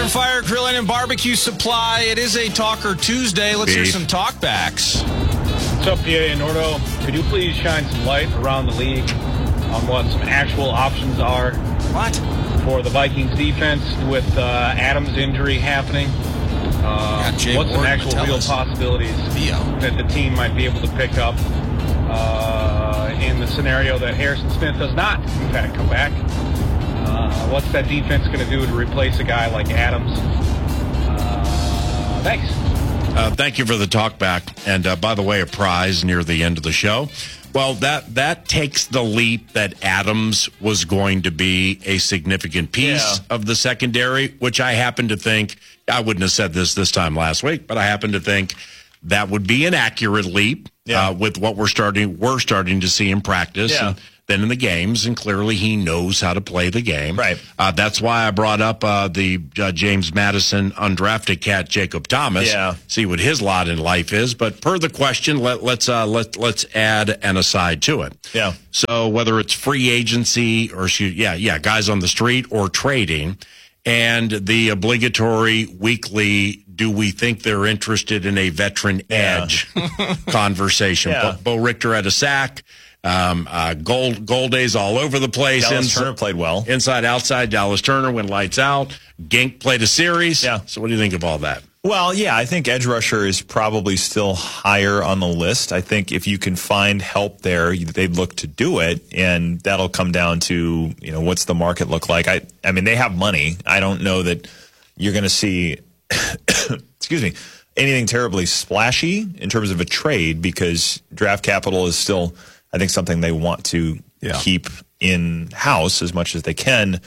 Southern Fire Grilling and Barbecue Supply. It is a Talker Tuesday. Let's hear some talkbacks. What's up, PA and Nordo? Could you please shine some light around the league on what some actual options are for the Vikings defense with Adams' injury happening? What's some actual real possibilities that the team might be able to pick up in the scenario that Harrison Smith does not, in fact, come back? What's that defense going to do to replace a guy like Adams? Thanks. Thank you for the talk back. And by the way, a prize near the end of the show. Well, that takes the leap that Adams was going to be a significant piece of the secondary, which I happen to think, I wouldn't have said this time last week, but I happen to think that would be an accurate leap with what we're starting to see in practice. And then in the games, and clearly he knows how to play the game. Right. That's why I brought up the James Madison undrafted cat Jacob Thomas. Yeah. See what his lot in life is. But per the question, let's add an aside to it. Yeah. So whether it's free agency or guys on the street or trading, and the obligatory weekly, do we think they're interested in a veteran edge conversation? Bo Richter had a sack. Gold days all over the place. Dallas Turner played well. Inside, outside, Dallas Turner went lights out. Gink played a series. Yeah. So what do you think of all that? Well, I think edge rusher is probably still higher on the list. I think if you can find help there, they'd look to do it, and that'll come down to, what's the market look like. I mean, they have money. I don't know that you're going to see, excuse me, anything terribly splashy in terms of a trade, because draft capital is still, I think, something they want to keep in-house as much as they can.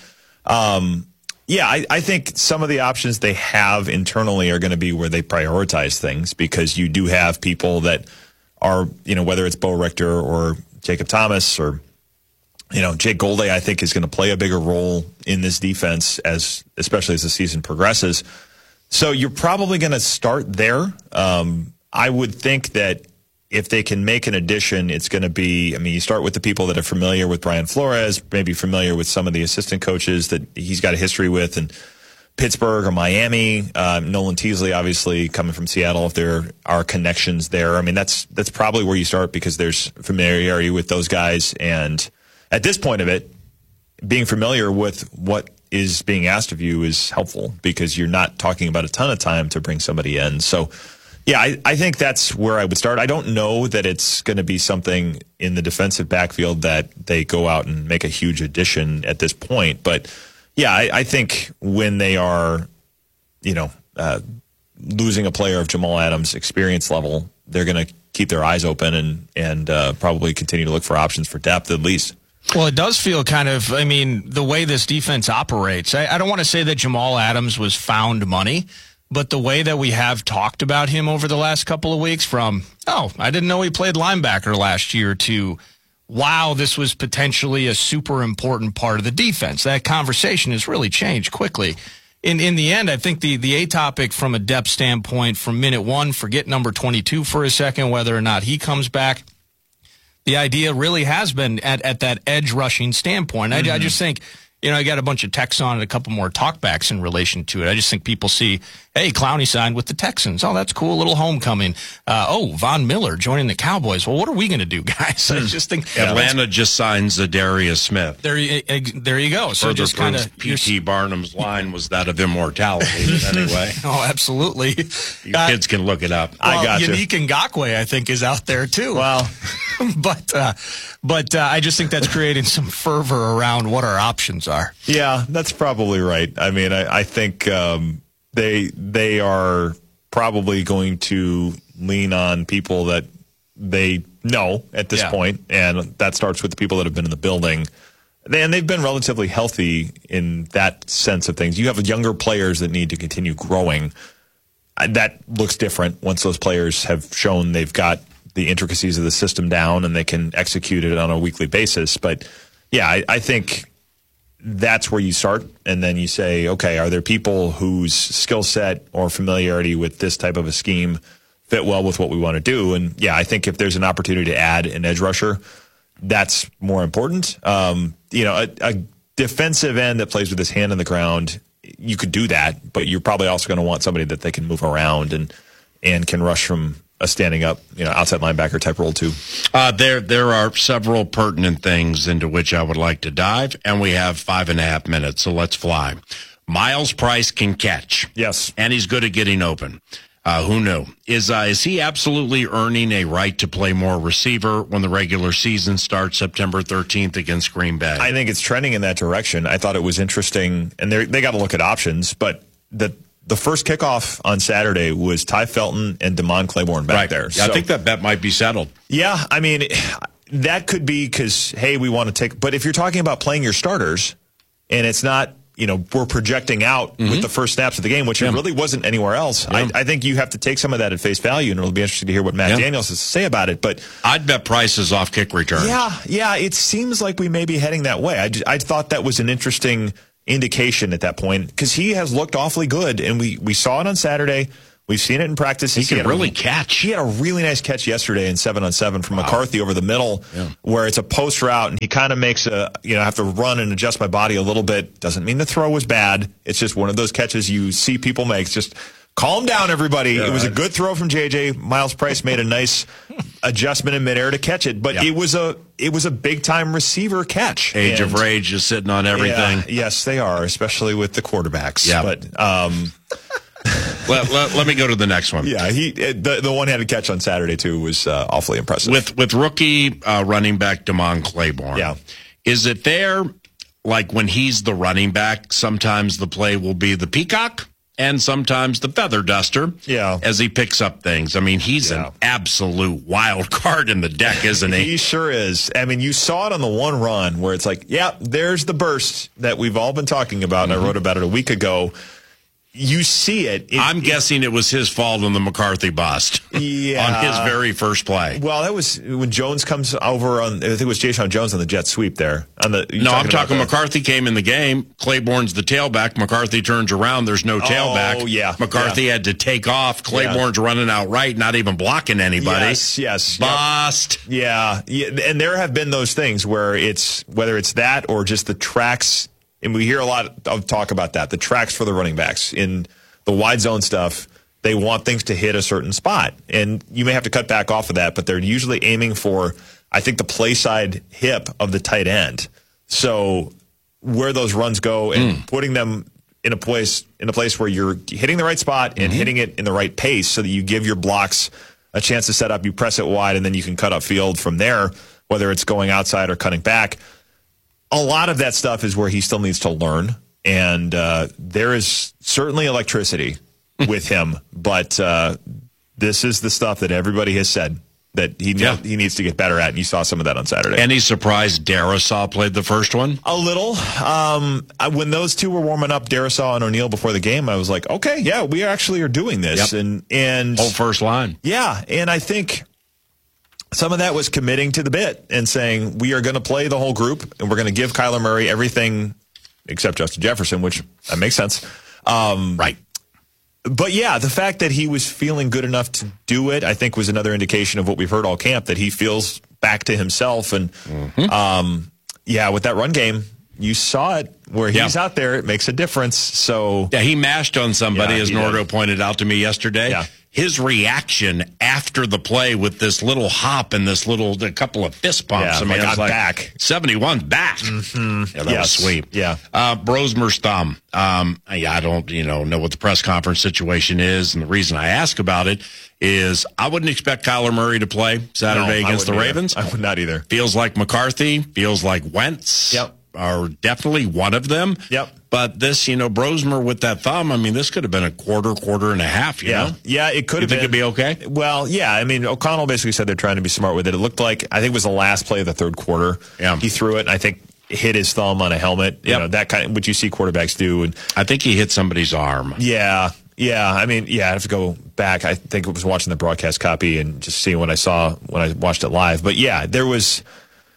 I think some of the options they have internally are going to be where they prioritize things, because you do have people that are, whether it's Bo Richter or Jacob Thomas or, Jake Golday, I think is going to play a bigger role in this defense, especially as the season progresses. So you're probably going to start there. I would think that if they can make an addition, it's going to be, you start with the people that are familiar with Brian Flores, maybe familiar with some of the assistant coaches that he's got a history with in Pittsburgh or Miami. Nolan Teasley, obviously, coming from Seattle, if there are connections there. That's probably where you start, because there's familiarity with those guys. And at this point of it, being familiar with what is being asked of you is helpful, because you're not talking about a ton of time to bring somebody in. So, I think that's where I would start. I don't know that it's going to be something in the defensive backfield that they go out and make a huge addition at this point. But, I think when they are, losing a player of Jamal Adams' experience level, they're going to keep their eyes open and probably continue to look for options for depth at least. Well, it does feel kind of, the way this defense operates. I don't want to say that Jamal Adams was found money, but the way that we have talked about him over the last couple of weeks, from, I didn't know he played linebacker last year, to, wow, this was potentially a super important part of the defense. That conversation has really changed quickly. In the end, I think the A topic from a depth standpoint, from minute one, forget number 22 for a second, whether or not he comes back, the idea really has been at that edge rushing standpoint. Mm-hmm. I just think, I got a bunch of texts on it, a couple more talkbacks in relation to it. I just think people see, hey, Clowney signed with the Texans. Oh, that's cool. A little homecoming. Von Miller joining the Cowboys. Well, what are we going to do, guys? I just think Atlanta just signed Zadarius Smith. There you go. So further just kind of P.T. Barnum's line was that of immortality. Anyway. Oh, absolutely. You kids can look it up. Well, I got you. Unique Ngakoue, I think, is out there too. Well, but I just think that's creating some fervor around what our options are. Yeah, that's probably right. I think they are probably going to lean on people that they know at this point, and that starts with the people that have been in the building. And they've been relatively healthy in that sense of things. You have younger players that need to continue growing. That looks different once those players have shown they've got the intricacies of the system down and they can execute it on a weekly basis. But, I think that's where you start, and then you say, okay, are there people whose skill set or familiarity with this type of a scheme fit well with what we want to do? And, I think if there's an opportunity to add an edge rusher, that's more important. A defensive end that plays with his hand on the ground, you could do that, but you're probably also going to want somebody that they can move around and can rush from a standing up, outside linebacker type role too. There are several pertinent things into which I would like to dive, and we have 5.5 minutes, so let's fly. Miles Price can catch. Yes. And he's good at getting open. Who knew? Is he absolutely earning a right to play more receiver when the regular season starts September 13th against Green Bay? I think it's trending in that direction. I thought it was interesting, and they got to look at options, but the first kickoff on Saturday was Ty Felton and Damon Claiborne back there. Yeah, I think that bet might be settled. Yeah, I mean, that could be because, hey, we want to take – but if you're talking about playing your starters and it's not – we're projecting out with the first snaps of the game, which it really wasn't anywhere else. Yeah. I think you have to take some of that at face value, and it'll be interesting to hear what Matt Daniels has to say about it. But I'd bet Price is off kick return. Yeah, it seems like we may be heading that way. I thought that was an interesting indication at that point because he has looked awfully good, and we saw it on Saturday. We've seen it in practice. He can really catch. He had a really nice catch yesterday in 7-on-7 from McCarthy over the middle, where it's a post route, and he kind of makes I have to run and adjust my body a little bit. Doesn't mean the throw was bad. It's just one of those catches you see people make. Just calm down, everybody. Yeah, it was a good throw from JJ. Miles Price made a nice adjustment in midair to catch it, but it was a big time receiver catch. Age of Rage is sitting on everything. Yeah, yes, they are, especially with the quarterbacks. Yeah, but. Let me go to the next one. Yeah, the one-handed catch on Saturday too was awfully impressive. With rookie running back Damon Claiborne. Yeah, is it there like when he's the running back? Sometimes the play will be the peacock, and sometimes the feather duster. Yeah, as he picks up things. I mean, he's an absolute wild card in the deck, isn't he? He sure is. I mean, you saw it on the one run where it's like, there's the burst that we've all been talking about. And I wrote about it a week ago. You see it. I'm guessing it was his fault on the McCarthy bust. Yeah. On his very first play. Well, that was when Jones comes over I think it was Jayshon Jones on the jet sweep there. No, I'm talking McCarthy came in the game. Claiborne's the tailback. McCarthy turns around. There's no tailback. Oh, yeah. McCarthy had to take off. Claiborne's running out right, not even blocking anybody. Yes. Bust. Yeah. And there have been those things where whether it's that or just the tracks. And we hear a lot of talk about that, the tracks for the running backs. In the wide zone stuff, they want things to hit a certain spot. And you may have to cut back off of that, but they're usually aiming for, I think, the play side hip of the tight end. So where those runs go and putting them in a place where you're hitting the right spot and hitting it in the right pace so that you give your blocks a chance to set up, you press it wide, and then you can cut upfield from there, whether it's going outside or cutting back. A lot of that stuff is where he still needs to learn, and there is certainly electricity with him, but this is the stuff that everybody has said that he needs to get better at, and you saw some of that on Saturday. Any surprise Darrisaw played the first one? A little. When those two were warming up, Darrisaw and O'Neal before the game, I was like, okay, yeah, we actually are doing this. Yep. And whole first line. Yeah, and I think some of that was committing to the bit and saying we are going to play the whole group and we're going to give Kyler Murray everything except Justin Jefferson, which that makes sense. Right. But yeah, the fact that he was feeling good enough to do it, I think was another indication of what we've heard all camp, that he feels back to himself. And with that run game, you saw it where he's out there. It makes a difference. So he mashed on somebody, as Nordo pointed out to me yesterday. Yeah. His reaction after the play with this little hop and this a couple of fist bumps. Yeah, I was like, back. 71's back. Mm-hmm. Yeah, that was sweet. Yeah. Brosmer's thumb. I don't, know what the press conference situation is. And the reason I ask about it is I wouldn't expect Kyler Murray to play Saturday against the Ravens. I would not either. Feels like McCarthy. Feels like Wentz. Yep. Are definitely one of them. Yep. But this, Brosmer with that thumb, I mean, this could have been a quarter and a half, you know? Yeah, it could have been. You think it'd be okay? Well, yeah. I mean, O'Connell basically said they're trying to be smart with it. It looked like, I think it was the last play of the third quarter. Yeah. He threw it, and I think hit his thumb on a helmet. Yep. That kind of, what you see quarterbacks do. And I think he hit somebody's arm. Yeah. I mean, I have to go back. I think I was watching the broadcast copy and just seeing what I saw when I watched it live. But yeah, there was...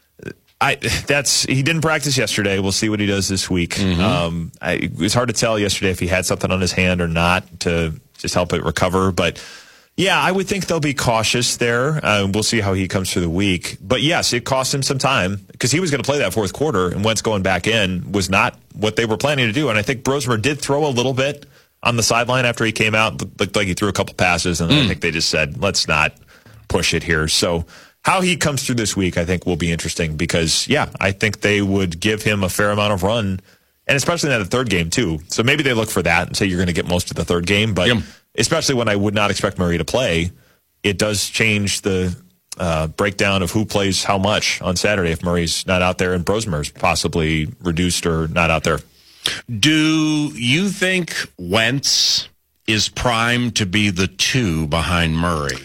he didn't practice yesterday. We'll see what he does this week. Mm-hmm. It was hard to tell yesterday if he had something on his hand or not to just help it recover. But Yeah, I would think they'll be cautious there. We'll see how he comes through the week. But yes, it cost him some time because he was going to play that fourth quarter, and Wentz going back in was not what they were planning to do. And I think Brosmer did throw a little bit on the sideline after he came out. Looked like he threw a couple passes, and then I think they just said, let's not push it here. So how he comes through this week, I think, will be interesting because, yeah, I think they would give him a fair amount of run, and especially in the third game, too. So maybe they look for that and say you're going to get most of the third game, but especially when I would not expect Murray to play, it does change the breakdown of who plays how much on Saturday if Murray's not out there and Brosmer's possibly reduced or not out there. Do you think Wentz is primed to be the 2 behind Murray?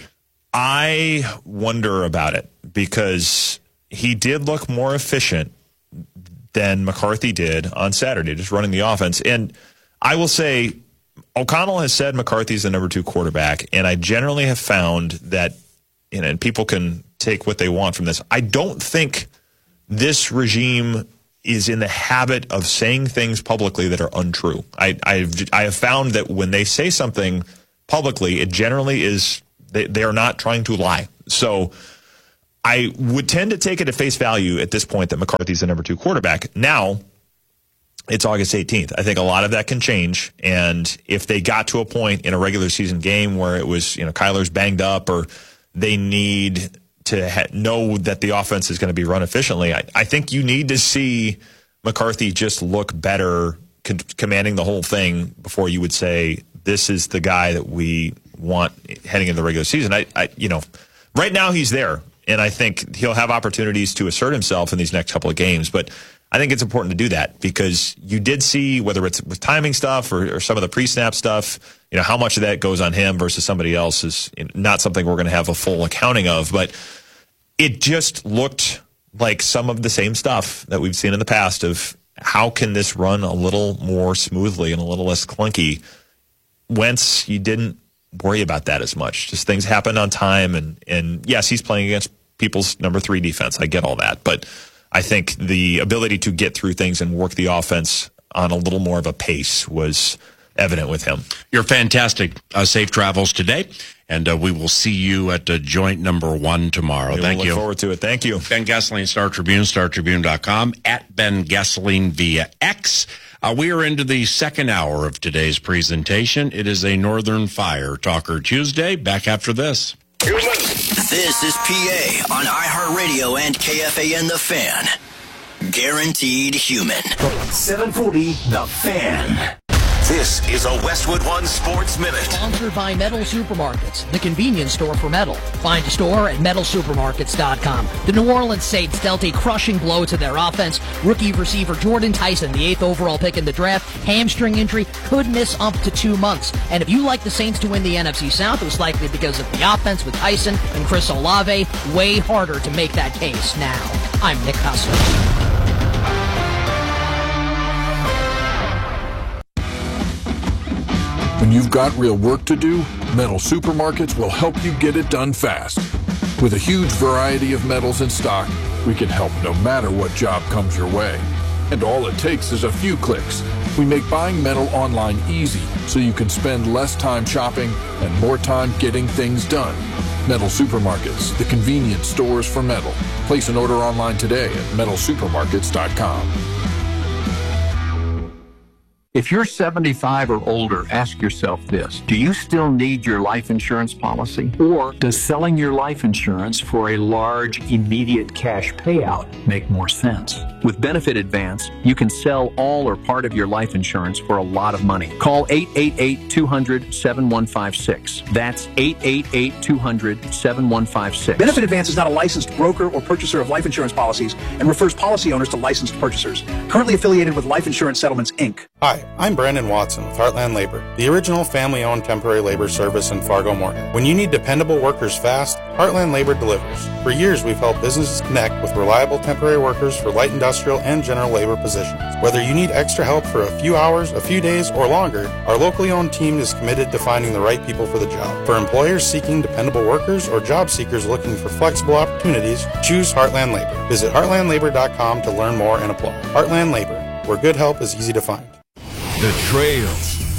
I wonder about it because he did look more efficient than McCarthy did on Saturday, just running the offense. And I will say, O'Connell has said McCarthy's the number 2 quarterback, and I generally have found that, and people can take what they want from this, I don't think this regime is in the habit of saying things publicly that are untrue. I have found that when they say something publicly, it generally is, they are not trying to lie. So I would tend to take it at face value at this point that McCarthy's the number 2 quarterback. Now, it's August 18th. I think a lot of that can change. And if they got to a point in a regular season game where it was, Kyler's banged up or they need to know that the offense is going to be run efficiently, I think you need to see McCarthy just look better commanding the whole thing before you would say, this is the guy that we want heading into the regular season. Right now he's there. And I think he'll have opportunities to assert himself in these next couple of games. But I think it's important to do that because you did see, whether it's with timing stuff or some of the pre-snap stuff, how much of that goes on him versus somebody else is not something we're going to have a full accounting of. But it just looked like some of the same stuff that we've seen in the past of how can this run a little more smoothly and a little less clunky. Wentz, you didn't worry about that as much. Just things happen on time. And yes, he's playing against people's number 3 defense. I get all that. But I think the ability to get through things and work the offense on a little more of a pace was evident with him. You're fantastic. Safe travels today, and we will see you at joint number 1 tomorrow. Thank you. Look forward to it. Thank you. Ben Goessling, Star Tribune, StarTribune.com, at Ben Goessling via X. We are into the second hour of today's presentation. It is a Northern Fire Talker Tuesday. Back after this. This is PA on iHeartRadio and KFAN The Fan. Guaranteed human. 740 The Fan. This is a Westwood One Sports Minute. Sponsored by Metal Supermarkets, the convenience store for metal. Find a store at metalsupermarkets.com. The New Orleans Saints dealt a crushing blow to their offense. Rookie receiver Jordan Tyson, the 8th overall pick in the draft, hamstring injury, could miss up to 2 months. And if you like the Saints to win the NFC South, it was likely because of the offense with Tyson and Chris Olave. Way harder to make that case now. I'm Nick Hustler. When you've got real work to do, Metal Supermarkets will help you get it done fast. With a huge variety of metals in stock, we can help no matter what job comes your way. And all it takes is a few clicks. We make buying metal online easy so you can spend less time shopping and more time getting things done. Metal Supermarkets, the convenience stores for metal. Place an order online today at metalsupermarkets.com. If you're 75 or older, ask yourself this. Do you still need your life insurance policy? Or does selling your life insurance for a large, immediate cash payout make more sense? With Benefit Advance, you can sell all or part of your life insurance for a lot of money. Call 888-200-7156. That's 888-200-7156. Benefit Advance is not a licensed broker or purchaser of life insurance policies and refers policy owners to licensed purchasers. Currently affiliated with Life Insurance Settlements, Inc. Hi, I'm Brandon Watson with Heartland Labor, the original family-owned temporary labor service in Fargo Moorhead. When you need dependable workers fast, Heartland Labor delivers. For years, we've helped businesses connect with reliable temporary workers for light industrial and general labor positions. Whether you need extra help for a few hours, a few days, or longer, our locally owned team is committed to finding the right people for the job. For employers seeking dependable workers or job seekers looking for flexible opportunities, choose Heartland Labor. Visit heartlandlabor.com to learn more and apply. Heartland Labor, where good help is easy to find. The trails,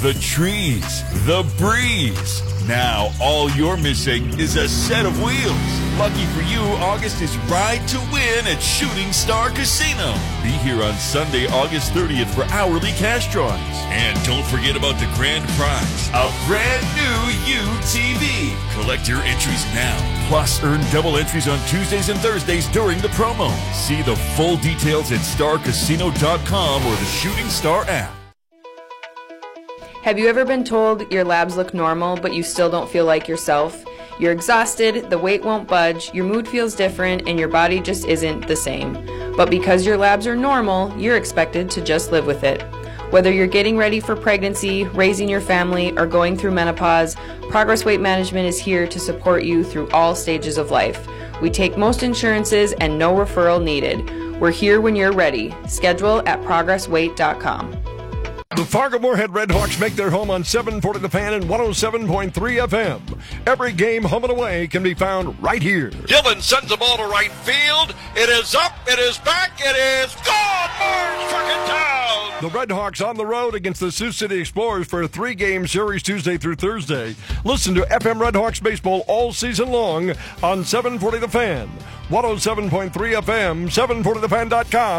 the trees, the breeze. Now all you're missing is a set of wheels. Lucky for you, August is Ride to Win at Shooting Star Casino. Be here on Sunday, August 30th for hourly cash drawings. And don't forget about the grand prize, a brand new UTV. Collect your entries now. Plus, earn double entries on Tuesdays and Thursdays during the promo. See the full details at starcasino.com or the Shooting Star app. Have you ever been told your labs look normal, but you still don't feel like yourself? You're exhausted, the weight won't budge, your mood feels different, and your body just isn't the same. But because your labs are normal, you're expected to just live with it. Whether you're getting ready for pregnancy, raising your family, or going through menopause, Progress Weight Management is here to support you through all stages of life. We take most insurances and no referral needed. We're here when you're ready. Schedule at progressweight.com. The Fargo-Moorhead Redhawks make their home on 740 The Fan and 107.3 FM. Every game home and away can be found right here. Dillon sends the ball to right field. It is up, it is back, it is gone! Barnes struck it down! The Redhawks on the road against the Sioux City Explorers for a 3-game series Tuesday through Thursday. Listen to FM Redhawks baseball all season long on 740 The Fan, 107.3 FM, 740thefan.com.